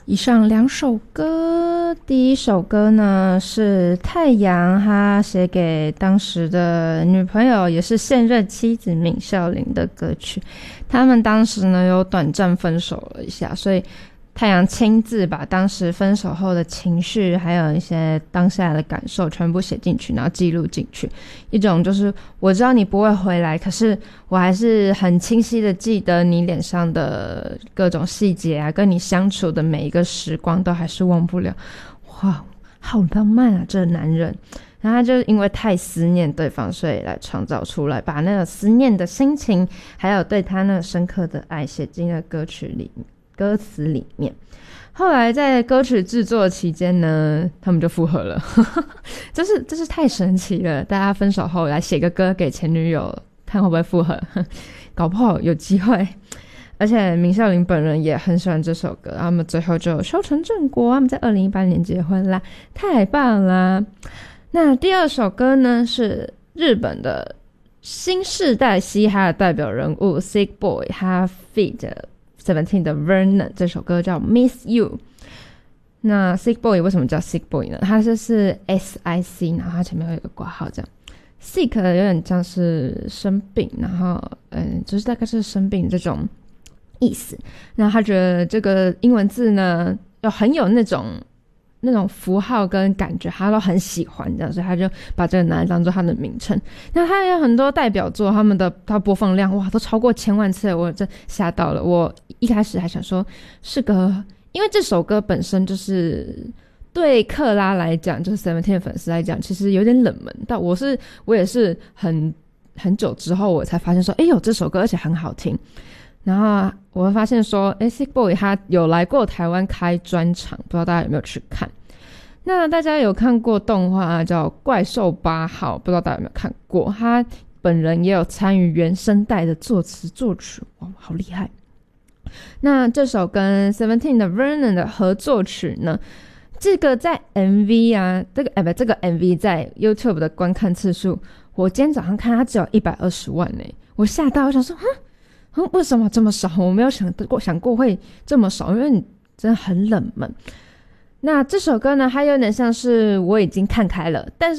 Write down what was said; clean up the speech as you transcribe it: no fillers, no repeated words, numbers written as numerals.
以上两首歌，第一首歌呢是太阳他写给当时的女朋友，也是现任妻子闵孝琳的歌曲。他们当时呢有短暂分手了一下，所以太阳亲自把当时分手后的情绪还有一些当下的感受全部写进去，然后记录进去。一种就是我知道你不会回来，可是我还是很清晰的记得你脸上的各种细节啊，跟你相处的每一个时光都还是忘不了。哇，好浪漫啊，这个男人。然后他就因为太思念对方，所以来创造出来，把那个思念的心情还有对他那个深刻的爱写进了歌词里面。后来在歌曲制作期间呢，他们就复合了这是太神奇了，大家分手后来写个歌给前女友，看会不会复合搞不好有机会。而且闵孝琳本人也很喜欢这首歌，他们最后就修成正果，他们在2018年结婚啦，太棒啦。那第二首歌呢是日本的新世代嘻哈的代表人物 Sick Boy 他 feat. 17的 Vernon， 这首歌叫 Miss You。 那 Sick Boy 为什么叫 Sick Boy 呢？他就是 SIC， 然后他前面有一个括号这样。Sick 有点像是生病，然后就是大概是生病这种意思。然后他觉得这个英文字呢很有那种符号跟感觉，他都很喜欢这样，所以他就把这个拿来当做他的名称。那他有很多代表作，他播放量哇都超过1000万次，我真吓到了。我一开始还想说是个，因为这首歌本身就是对克拉来讲，就是 Seventeen 的粉丝来讲，其实有点冷门。但我也是很久之后我才发现说，有这首歌，而且很好听。然后我会发现说，Sick Boy 他有来过台湾开专场，不知道大家有没有去看。那大家有看过动画叫《怪兽8号》，不知道大家有没有看过。他本人也有参与原声带的作词作曲，哇，好厉害。那这首跟 Seventeen 的 Vernon 的合作曲呢，这个在 MV 啊，这个 MV 在 YouTube 的观看次数，我今天早上看它只有120万耶，我吓到，我想说为什么这么少？我没有想过会这么少，因为你真的很冷门。那这首歌呢，它有点像是我已经看开了，但是